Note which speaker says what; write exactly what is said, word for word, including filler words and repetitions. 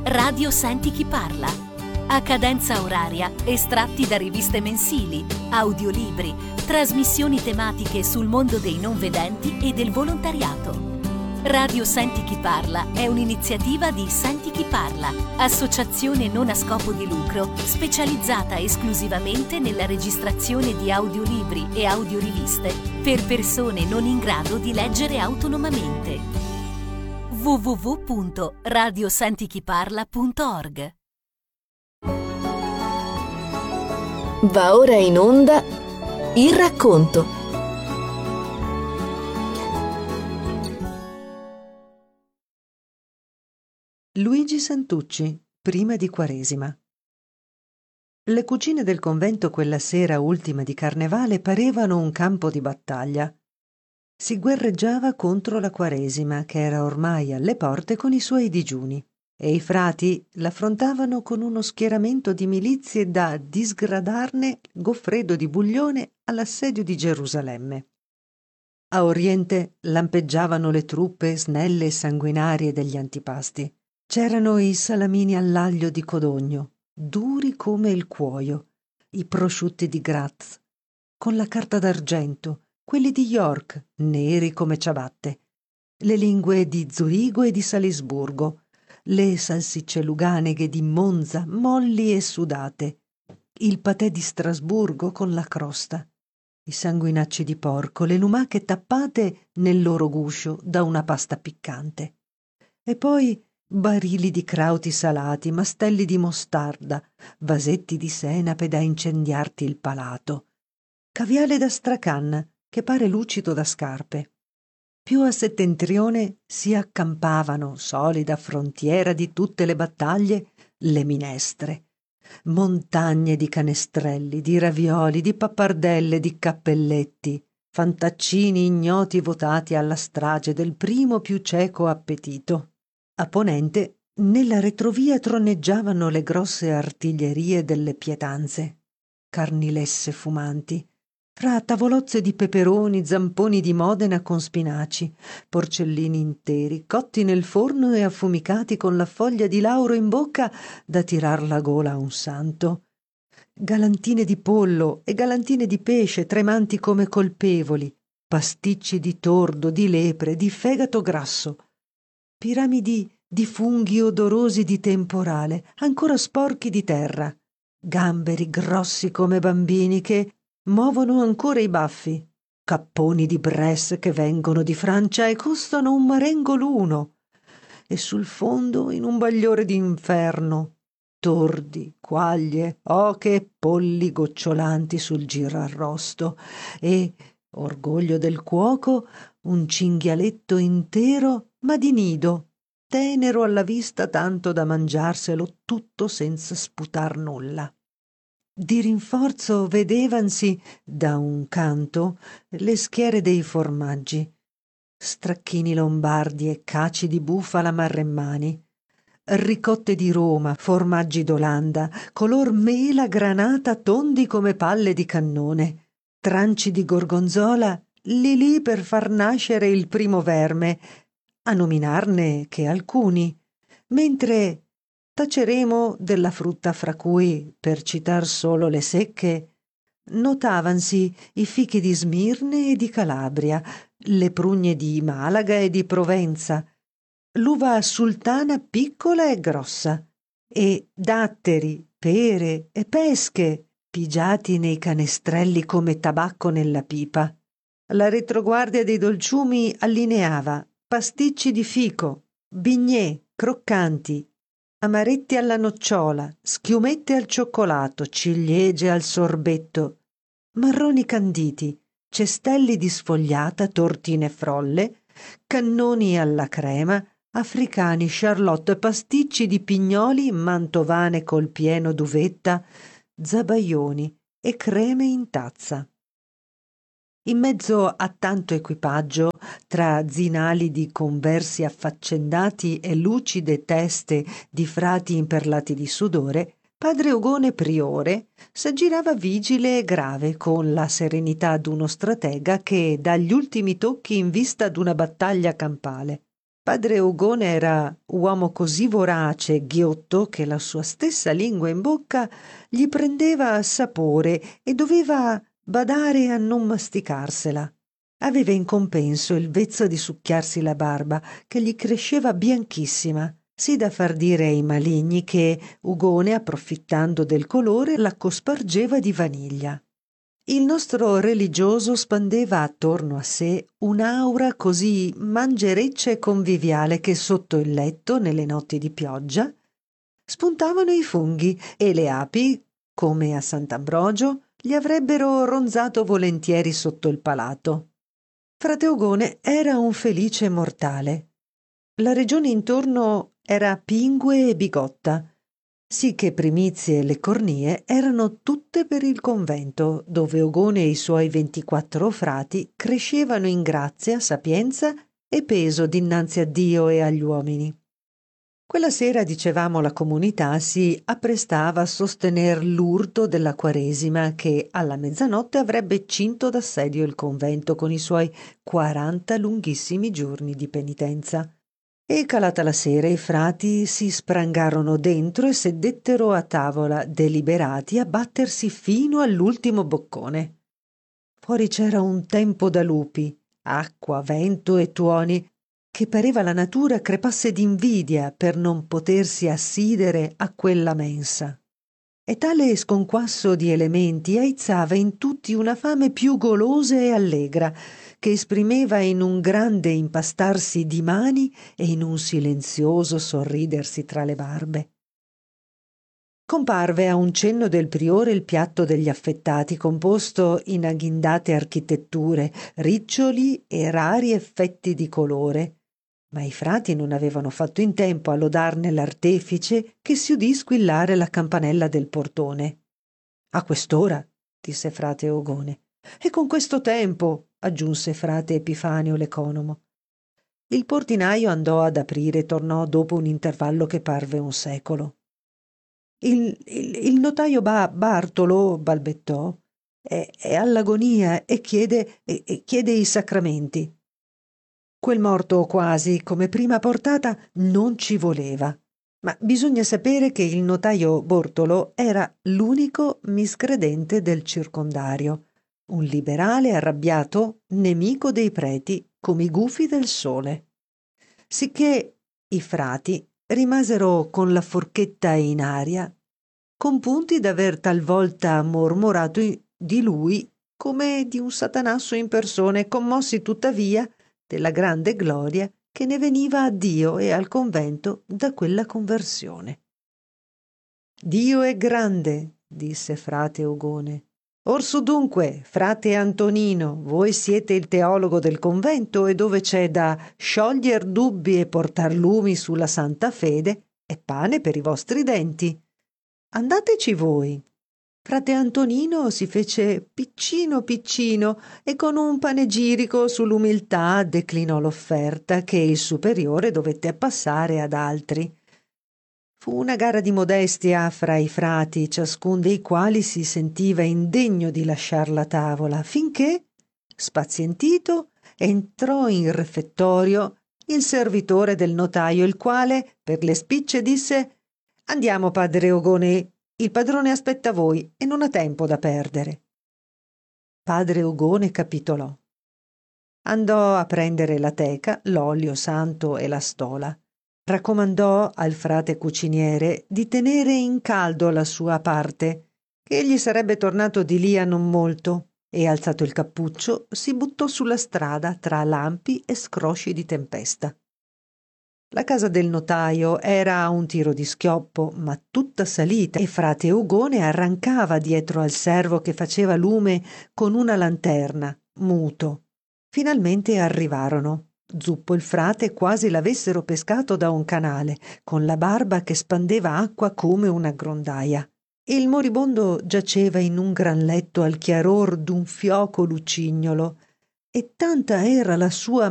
Speaker 1: Radio Senti Chi Parla. A cadenza oraria, estratti da riviste mensili, audiolibri, trasmissioni tematiche sul mondo dei non vedenti e del volontariato. Radio Senti Chi Parla è un'iniziativa di Senti Chi Parla, associazione non a scopo di lucro specializzata esclusivamente nella registrazione di audiolibri e audioriviste per persone non in grado di leggere autonomamente. w w w punto radio senti chi parla punto org.
Speaker 2: Va ora in onda Il racconto.
Speaker 3: Luigi Santucci, prima di Quaresima. Le cucine del convento quella sera ultima di Carnevale parevano un campo di battaglia. Si guerreggiava contro la Quaresima, che era ormai alle porte con i suoi digiuni, e i frati l'affrontavano con uno schieramento di milizie da disgradarne Goffredo di Buglione all'assedio di Gerusalemme. A oriente lampeggiavano le truppe snelle e sanguinarie degli antipasti. C'erano i salamini all'aglio di Codogno, duri come il cuoio, i prosciutti di Graz, con la carta d'argento, quelli di York, neri come ciabatte, le lingue di Zurigo e di Salisburgo, le salsicce luganeghe di Monza, molli e sudate, il patè di Strasburgo con la crosta, i sanguinacci di porco, le lumache tappate nel loro guscio da una pasta piccante. E poi barili di crauti salati, mastelli di mostarda, vasetti di senape da incendiarti il palato, caviale da stracanna che pare lucido da scarpe. Più a settentrione si accampavano, solida frontiera di tutte le battaglie, le minestre, montagne di canestrelli, di ravioli, di pappardelle, di cappelletti, fantaccini ignoti votati alla strage del primo più cieco appetito. A ponente, nella retrovia troneggiavano le grosse artiglierie delle pietanze, carni lesse fumanti, fra tavolozze di peperoni, zamponi di Modena con spinaci, porcellini interi, cotti nel forno e affumicati con la foglia di lauro in bocca da tirar la gola a un santo, galantine di pollo e galantine di pesce tremanti come colpevoli, pasticci di tordo, di lepre, di fegato grasso, piramidi di funghi odorosi di temporale, ancora sporchi di terra, gamberi grossi come bambini che muovono ancora i baffi, capponi di Bresse che vengono di Francia e costano un marengo l'uno, e sul fondo, in un bagliore d'inferno, tordi, quaglie, oche e polli gocciolanti sul girarrosto e, orgoglio del cuoco, un cinghialetto intero ma di nido, tenero alla vista tanto da mangiarselo tutto senza sputar nulla. Di rinforzo vedevansi, da un canto, le schiere dei formaggi, stracchini lombardi e caci di bufala marremmani, ricotte di Roma, formaggi d'Olanda, color mela granata tondi come palle di cannone, tranci di gorgonzola lì lì per far nascere il primo verme, a nominarne che alcuni, mentre taceremo della frutta fra cui, per citar solo le secche, notavansi i fichi di Smirne e di Calabria, le prugne di Malaga e di Provenza, l'uva sultana piccola e grossa, e datteri, pere e pesche pigiati nei canestrelli come tabacco nella pipa. La retroguardia dei dolciumi allineava pasticci di fico, bignè croccanti, amaretti alla nocciola, schiumette al cioccolato, ciliegie al sorbetto, marroni canditi, cestelli di sfogliata, tortine frolle, cannoni alla crema, africani, charlotte, pasticci di pignoli, mantovane col pieno d'uvetta, zabaioni e creme in tazza. In mezzo a tanto equipaggio, tra zinali di conversi affaccendati e lucide teste di frati imperlati di sudore, padre Ogone priore s'aggirava vigile e grave con la serenità d'uno stratega che dà gli ultimi tocchi in vista d'una battaglia campale. Padre Ugone era uomo così vorace e ghiotto che la sua stessa lingua in bocca gli prendeva sapore e doveva badare a non masticarsela. Aveva in compenso il vezzo di succhiarsi la barba, che gli cresceva bianchissima, sì da far dire ai maligni che Ugone, approfittando del colore, la cospargeva di vaniglia. Il nostro religioso spandeva attorno a sé un'aura così mangereccia e conviviale che sotto il letto, nelle notti di pioggia, spuntavano i funghi e le api, come a Sant'Ambrogio, gli avrebbero ronzato volentieri sotto il palato. Frate Ugone era un felice mortale. La regione intorno era pingue e bigotta, sì che primizie e le cornie erano tutte per il convento, dove Ugone e i suoi ventiquattro frati crescevano in grazia, sapienza e peso dinanzi a Dio e agli uomini. Quella sera, dicevamo, la comunità si apprestava a sostener l'urto della Quaresima che alla mezzanotte avrebbe cinto d'assedio il convento con i suoi quaranta lunghissimi giorni di penitenza. E calata la sera i frati si sprangarono dentro e sedettero a tavola, deliberati a battersi fino all'ultimo boccone. Fuori c'era un tempo da lupi, acqua, vento e tuoni, che pareva la natura crepasse d'invidia per non potersi assidere a quella mensa. E tale sconquasso di elementi aizzava in tutti una fame più golosa e allegra, che esprimeva in un grande impastarsi di mani e in un silenzioso sorridersi tra le barbe. Comparve a un cenno del priore il piatto degli affettati, composto in agghindate architetture, riccioli e rari effetti di colore, ma i frati non avevano fatto in tempo a lodarne l'artefice che si udì squillare la campanella del portone. «A quest'ora», disse frate Ugone. «E con questo tempo», aggiunse frate Epifanio l'economo. Il portinaio andò ad aprire e tornò dopo un intervallo che parve un secolo. Il, il, il notaio ba- Bartolo, balbettò, è, è all'agonia e chiede, e, e chiede i sacramenti. Quel morto quasi come prima portata non ci voleva, ma bisogna sapere che il notaio Bortolo era l'unico miscredente del circondario, un liberale arrabbiato, nemico dei preti come i gufi del sole. Sicché i frati rimasero con la forchetta in aria, compunti d'aver talvolta mormorato di lui come di un satanasso in persona e commossi tuttavia della grande gloria che ne veniva a Dio e al convento da quella conversione. «Dio è grande», disse frate Ugone. «Orsu dunque, frate Antonino, voi siete il teologo del convento e dove c'è da scioglier dubbi e portar lumi sulla santa fede è pane per i vostri denti. Andateci voi». Frate Antonino si fece piccino piccino e con un panegirico sull'umiltà declinò l'offerta che il superiore dovette appassare ad altri. Fu una gara di modestia fra i frati, ciascun dei quali si sentiva indegno di lasciar la tavola, finché, spazientito, entrò in refettorio il servitore del notaio, il quale, per le spicce, disse: «Andiamo, padre Ugone, il padrone aspetta voi e non ha tempo da perdere». Padre Ugone capitolò. Andò a prendere la teca, l'olio santo e la stola. Raccomandò al frate cuciniere di tenere in caldo la sua parte, che egli sarebbe tornato di lì a non molto, e alzato il cappuccio si buttò sulla strada tra lampi e scrosci di tempesta. La casa del notaio era a un tiro di schioppo, ma tutta salita, e frate Ugone arrancava dietro al servo che faceva lume con una lanterna, muto. Finalmente arrivarono. Zuppo il frate quasi l'avessero pescato da un canale, con la barba che spandeva acqua come una grondaia. Il moribondo giaceva in un gran letto al chiaror d'un fioco lucignolo, e tanta era la sua